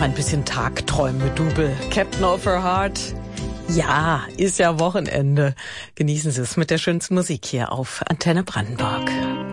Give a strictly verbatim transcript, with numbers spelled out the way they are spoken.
ein bisschen Tagträumen mit Double. Captain of Her Heart. Ja, ist ja Wochenende. Genießen Sie es mit der schönsten Musik hier auf Antenne Brandenburg.